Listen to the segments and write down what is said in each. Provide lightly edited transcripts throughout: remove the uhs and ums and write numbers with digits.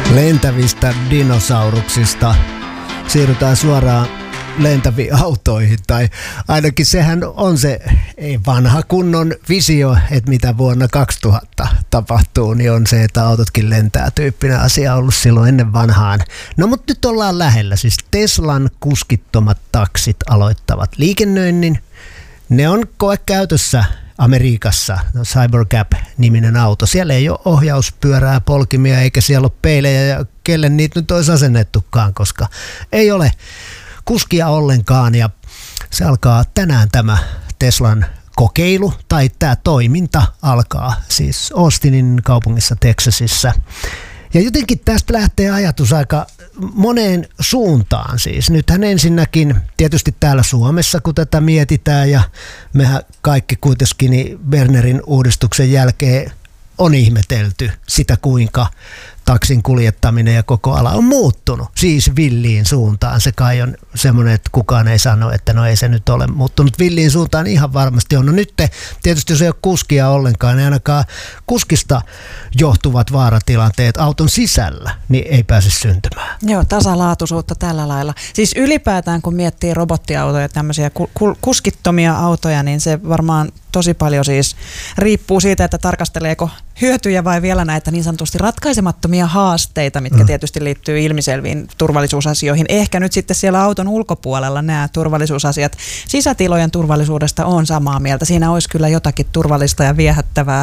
Lentävistä dinosauruksista siirrytään suoraan lentäviin autoihin, tai ainakin sehän on se vanha kunnon visio, että mitä vuonna 2000 tapahtuu, niin on se, että autotkin lentää tyyppinen asia ollut silloin ennen vanhaan. No mutta nyt ollaan lähellä, siis Teslan kuskittomat taksit aloittavat liikennöinnin. Ne on koekäytössä Amerikassa, Cybercab-niminen auto. Siellä ei ole ohjauspyörää, polkimia eikä siellä ole peilejä ja kelle niitä nyt olisi asennettukaan, koska ei ole kuskia ollenkaan ja se alkaa tänään tämä Teslan kokeilu tai tämä toiminta alkaa siis Austinin kaupungissa Texasissa. Ja jotenkin tästä lähtee ajatus aika moneen suuntaan siis. Nythän ensinnäkin tietysti täällä Suomessa, kun tätä mietitään ja mehän kaikki kuitenkin niin Bernerin uudistuksen jälkeen on ihmetelty sitä, kuinka taksin kuljettaminen ja koko ala on muuttunut. Siis villiin suuntaan. Se kai on semmoinen, että kukaan ei sano, että no ei se nyt ole muuttunut villiin suuntaan. Ihan varmasti on. No nyt tietysti jos ei ole kuskia ollenkaan, niin ainakaan kuskista johtuvat vaaratilanteet auton sisällä, niin ei pääse syntymään. Joo, tasalaatuisuutta tällä lailla. Siis ylipäätään kun miettii robottiautoja ja tämmöisiä kuskittomia autoja, niin se varmaan tosi paljon siis riippuu siitä, että tarkasteleeko hyötyjä vai vielä näitä niin sanotusti ratkaisemattomia haasteita, mitkä tietysti liittyy ilmiselviin turvallisuusasioihin. Ehkä nyt sitten siellä auton ulkopuolella nämä turvallisuusasiat. Sisätilojen turvallisuudesta on samaa mieltä. Siinä olisi kyllä jotakin turvallista ja viehättävää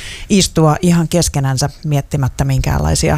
istua ihan keskenänsä miettimättä minkäänlaisia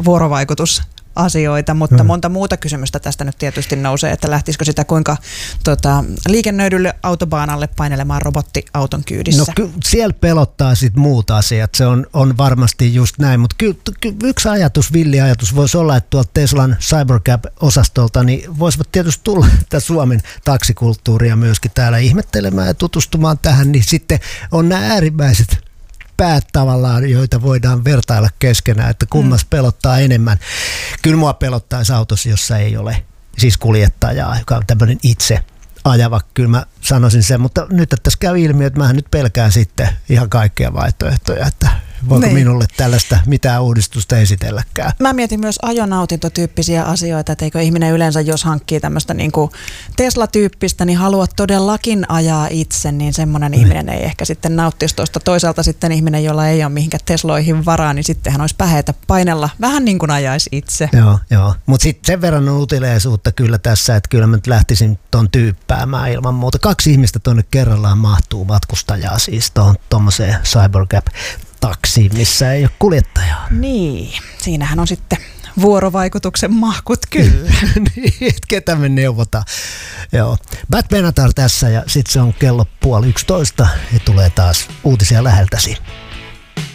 vuorovaikutusasioita, mutta monta muuta kysymystä tästä nyt tietysti nousee, että lähtisikö sitä kuinka liikennöidylle autobaanalle painelemaan robottiauton kyydissä. No siellä pelottaa sitten muut asiat, se on varmasti just näin, mutta kyllä yksi ajatus, villi ajatus voisi olla, että tuolta Teslan Cybercab-osastolta niin voisivat tietysti tulla tätä Suomen taksikulttuuria myöskin täällä ihmettelemään ja tutustumaan tähän, niin sitten on nämä äärimmäiset päät tavallaan, joita voidaan vertailla keskenään, että kummas pelottaa enemmän. Kyllä mua pelottaisi autossa, jossa ei ole siis kuljettajaa, joka on tämmöinen itse ajava, kyllä mä sanoisin sen, mutta nyt tässä käy ilmi, että mähän nyt pelkään sitten ihan kaikkia vaihtoehtoja, että voiko minulle tällaista mitään uudistusta esitelläkään. Mä mietin myös ajonautintotyyppisiä asioita, että eikö ihminen yleensä, jos hankkii tämmöistä niin kuin Tesla-tyyppistä, niin haluaa todellakin ajaa itse, niin semmoinen ihminen ei ehkä sitten nauttisi tuosta. Toisaalta sitten ihminen, jolla ei ole mihinkään Tesloihin varaa, niin sittenhän olisi päheitä painella vähän niin kuin ajaisi itse. Joo. Mutta sitten sen verran on uteliaisuutta kyllä tässä, että kyllä mä nyt lähtisin ton tyyppäämään ilman muuta. 2 ihmistä tuonne kerrallaan mahtuu matkustajaa siis tuommoiseen Cybercab-taksiin, missä ei ole kuljettajaa. Niin, siinähän on sitten vuorovaikutuksen mahkut kyllä. Niin, ketä me neuvotaan. Joo. Bat Benatar tässä ja sitten se on kello 10:30 ja tulee taas uutisia läheltäsi.